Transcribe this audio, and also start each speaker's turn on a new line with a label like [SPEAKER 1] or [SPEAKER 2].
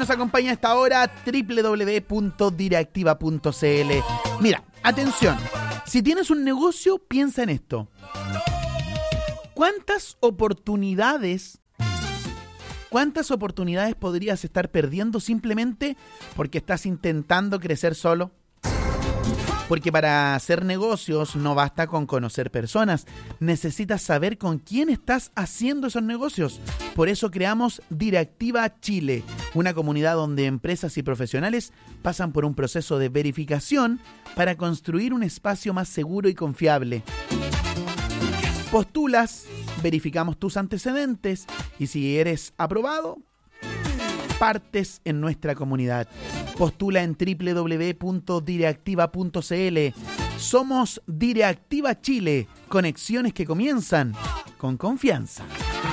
[SPEAKER 1] nos acompaña a esta hora, www.directiva.cl. Mira, atención, si tienes un negocio, piensa en esto. ¿Cuántas oportunidades podrías estar perdiendo simplemente porque estás intentando crecer solo? Porque para hacer negocios no basta con conocer personas, necesitas saber con quién estás haciendo esos negocios. Por eso creamos Directiva Chile, una comunidad donde empresas y profesionales pasan por un proceso de verificación para construir un espacio más seguro y confiable. Postulas, verificamos tus antecedentes y si eres aprobado, partes en nuestra comunidad. Postula en www.directiva.cl. Somos Directiva Chile, conexiones que comienzan con confianza.